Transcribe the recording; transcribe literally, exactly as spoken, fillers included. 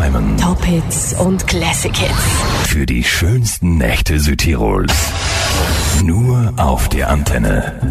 träumen. Top-Hits und Classic-Hits. Für die schönsten Nächte Südtirols. Nur auf der Antenne.